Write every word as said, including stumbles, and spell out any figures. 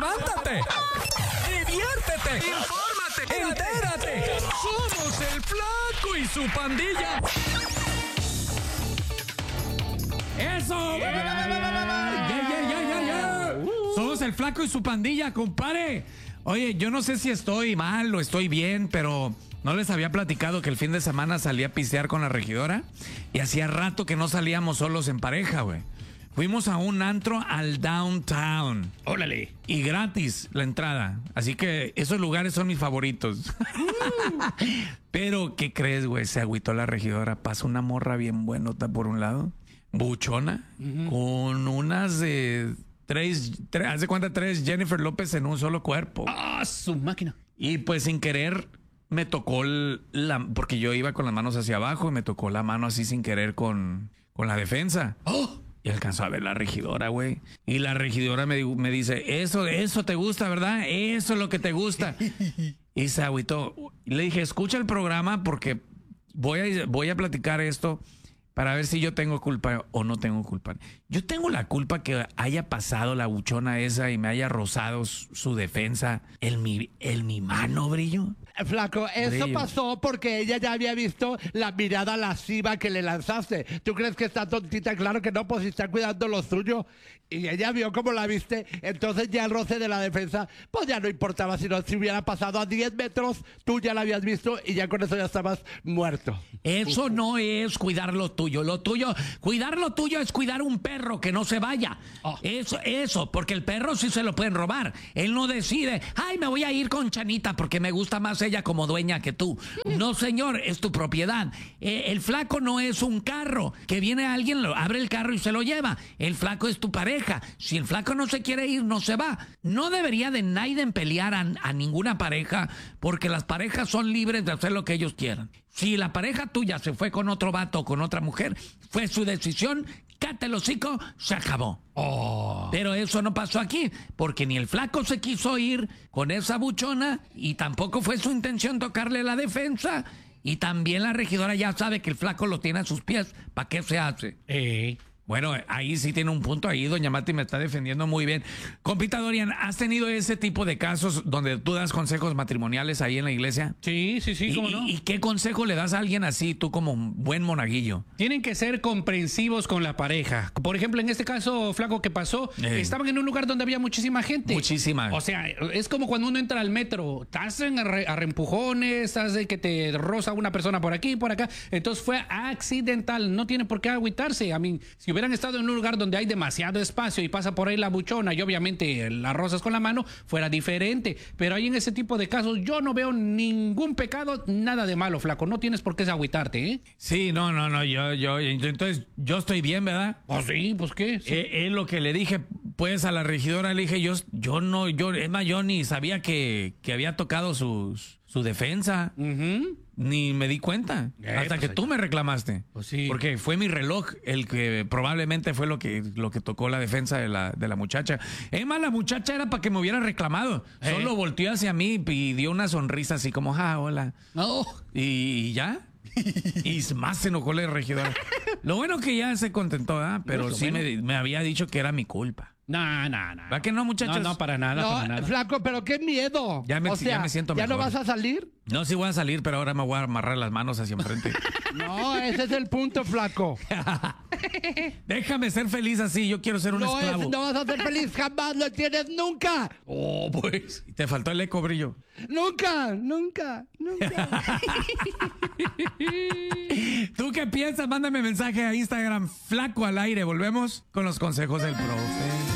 levántate, diviértete, infórmate, entérate. Somos el Flaco y su pandilla. ¡Eso! ¡Ya, ya, ya, ya, ya! Somos el Flaco y su pandilla, compadre. Oye, yo no sé si estoy mal o estoy bien, pero no les había platicado que el fin de semana salí a pistear con la regidora y hacía rato que no salíamos solos en pareja, güey. Fuimos a un antro al downtown. Órale. Y gratis la entrada. Así que esos lugares son mis favoritos. Pero, ¿qué crees, güey? Se agüitó la regidora. Pasa una morra bien buenota por un lado. Buchona. Uh-huh. Con unas de... Tres, tres, haz de cuenta, tres Jennifer López en un solo cuerpo. ¡Ah, su máquina! Y pues sin querer me tocó la... Porque yo iba con las manos hacia abajo y me tocó la mano así sin querer con, con la defensa. ¡Oh! Y alcanzó a ver la regidora, güey. Y la regidora me, me dice, eso, eso te gusta, ¿verdad? Eso es lo que te gusta. Y se agüitó. Y le dije, escucha el programa porque voy a, voy a platicar esto para ver si yo tengo culpa o no tengo culpa. Yo tengo la culpa que haya pasado la buchona esa y me haya rozado su, su defensa en mi, en mi mano, Brillo. Flaco, eso Brillo. pasó porque ella ya había visto la mirada lasciva que le lanzaste. ¿Tú crees que está tontita? Claro que no, pues si está cuidando lo suyo. Y ella vio cómo la viste, entonces ya el roce de la defensa, pues ya no importaba, sino si hubiera pasado a diez metros, tú ya la habías visto y ya con eso ya estabas muerto. Eso no es cuidar lo tuyo. Lo tuyo, cuidar lo tuyo es cuidar un perro que no se vaya. Oh. Eso, eso, porque el perro sí se lo pueden robar. Él no decide, ay, me voy a ir con Chanita porque me gusta más ella como dueña que tú. No, señor, es tu propiedad. Eh, el flaco no es un carro, que viene alguien, lo abre el carro y se lo lleva. El flaco es tu pareja. Si el flaco no se quiere ir, no se va. No debería de nadie pelear a, a ninguna pareja, porque las parejas son libres de hacer lo que ellos quieran. Si la pareja tuya se fue con otro vato o con otra mujer, fue su decisión, cáte el hocico, se acabó. Oh. Pero eso no pasó aquí, porque ni el flaco se quiso ir con esa buchona y tampoco fue su intención tocarle la defensa. Y también la regidora ya sabe que el flaco lo tiene a sus pies. ¿Para qué se hace? Eh. Bueno, ahí sí tiene un punto. Ahí doña Mati me está defendiendo muy bien. Compita Dorian, ¿has tenido ese tipo de casos donde tú das consejos matrimoniales ahí en la iglesia? Sí, sí, sí, cómo ¿Y, no? ¿Y qué consejo le das a alguien así, tú como un buen monaguillo? Tienen que ser comprensivos con la pareja. Por ejemplo, en este caso, Flaco, que pasó, eh. estaban en un lugar donde había muchísima gente. Muchísima. O sea, es como cuando uno entra al metro, estás en arrempujones, estás de que te roza una persona por aquí, por acá. Entonces fue accidental, no tiene por qué agüitarse. A mí, si hubieran estado en un lugar donde hay demasiado espacio y pasa por ahí la buchona y obviamente las rozas con la mano, fuera diferente. Pero ahí en ese tipo de casos yo no veo ningún pecado, nada de malo, Flaco. No tienes por qué agüitarte, ¿eh? Sí, no, no, no, yo, yo, entonces yo estoy bien, ¿verdad? Pues sí, pues qué. Sí. Eh, es lo que le dije, pues a la regidora le dije, yo, yo no, yo, es más, yo ni sabía que, que había tocado sus, su defensa. Uh-huh. Ni me di cuenta. Eh, hasta pues que tú me reclamaste. Pues sí. Porque fue mi reloj el que probablemente fue lo que, lo que tocó la defensa de la, de la muchacha. Es más, la muchacha era para que me hubiera reclamado. Eh. Solo volteó hacia mí y dio una sonrisa así como, ah, hola. No. Y ya. Y más se enojó la regidora. Lo bueno que ya se contentó, ¿eh? Pero no, sí bueno. me, me había dicho que era mi culpa. No, no, no. ¿Va que no, muchachos? No, no, para nada, no, para nada. Flaco, pero qué miedo. Ya me, o sea, ya me siento ¿ya mejor. no vas a salir? No, sí voy a salir, pero ahora me voy a amarrar las manos hacia enfrente. No, ese es el punto, Flaco. Déjame ser feliz así, yo quiero ser un no esclavo. Es, no vas a ser feliz, jamás lo tienes nunca. Oh, pues. Te faltó el eco, Brillo. Nunca, nunca, nunca. ¿Tú qué piensas? Mándame mensaje a Instagram, Flaco al aire. Volvemos con los consejos del profe.